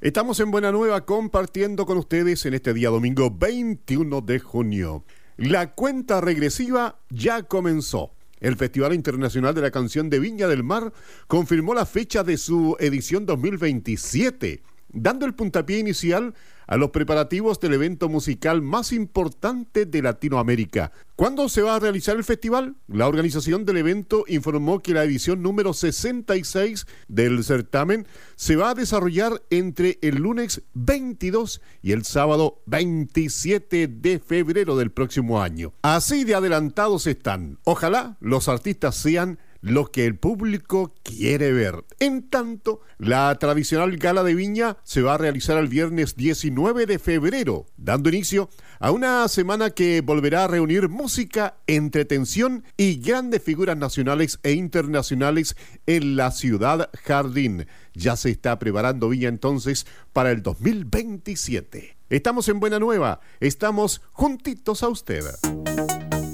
Estamos en Buena Nueva compartiendo con ustedes en este día domingo 21 de junio. La cuenta regresiva ya comenzó. El Festival Internacional de la Canción de Viña del Mar confirmó la fecha de su edición 2027, dando el puntapié inicial a los preparativos del evento musical más importante de Latinoamérica. ¿Cuándo se va a realizar el festival? La organización del evento informó que la edición número 66 del certamen se va a desarrollar entre el lunes 22 y el sábado 27 de febrero del próximo año. Así de adelantados están. Ojalá los artistas sean lo que el público quiere ver. En tanto, la tradicional gala de Viña se va a realizar el viernes 19 de febrero, dando inicio a una semana que volverá a reunir música, entretención y grandes figuras nacionales e internacionales en la ciudad jardín. Ya se está preparando Viña entonces para el 2027. Estamos en Buena Nueva, estamos juntitos a usted.